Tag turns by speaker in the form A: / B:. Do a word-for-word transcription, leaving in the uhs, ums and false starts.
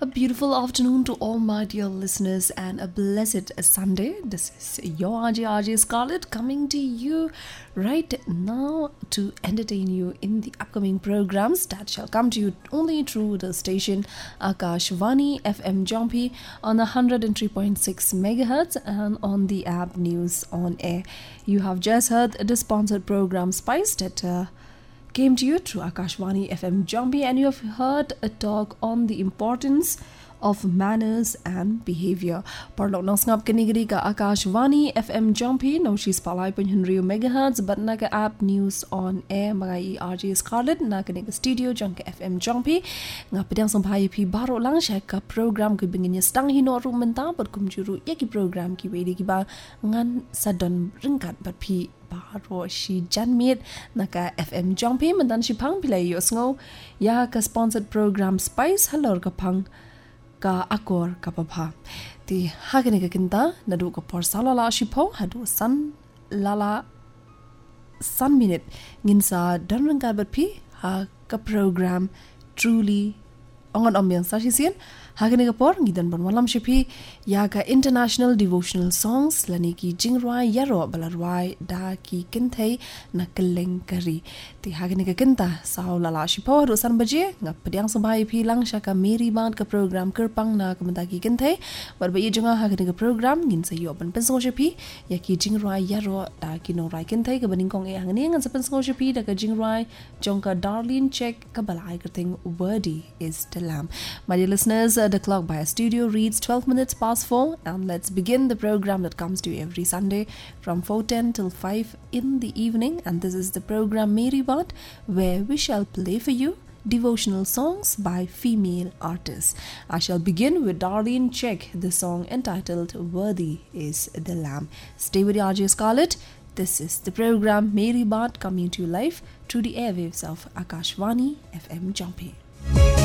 A: A beautiful afternoon to all my dear listeners and a blessed Sunday. This is your R J R J Scarlett coming to you right now to entertain you in the upcoming programs that shall come to you only through the station Akashvani F M Jampi on the one hundred three point six megahertz and on the app News on Air. You have just heard the sponsored program Spice that uh, came to you through Akashvani F M Jambi, and you have heard a talk on the importance of manners and behavior. Parlok nang ngap kanigri ka Akashvani F M Jambi no she's palai pun hundred megahertz but na ka app News on Air magai R J Scarlett na kanig studio jang ka F M Jambi ngap pedang sampai pi baro lang sya ka program ke bingin stang hino ru menta pat kum juru ya ki program ki wedi ki ba ngan sadon ringkat bat pi baro shi janmit naka F M Jampi mendan shi pang pilai yo sngo ya ka sponsored program Spice halor ka pang ka akor ka papa ti hagani ka kinta nadu ko por salala shi po hadu san lala san minute nginsa donrang ka bat pi ha ka program truly ongon ombyang sa shi sien hagani ka por ngidan bon walam shi pi ya ka international devotional songs lani ki jingrwai yaro balarwai da ki kinthai na keleng kari ti hagani ka kinta saw lala shi po ro san baje ngap pediang sambai pi lang sha ka meri band ka program kerpang na kamta ki kinthai bar ba yejunga hagani ka program ngin sa yo ban penso shi pi ya ki jingrwai yaro da ki no rai kinthai ka baning kong e hangani ngan sa penso shi pi da ka jingrwai jongka darlin check ka balai ka thing worthy is the lamb. My dear listeners, uh, the clock by our studio reads twelve minutes past four, and let's begin the program that comes to you every Sunday from four ten till five in the evening. And this is the program Meri Baat, where we shall play for you devotional songs by female artists. I shall begin with Darlene Check, the song entitled Worthy is the Lamb. Stay with R J Scarlett. This is the program Meri Baat coming to you live through the airwaves of Akashvani F M Jampi.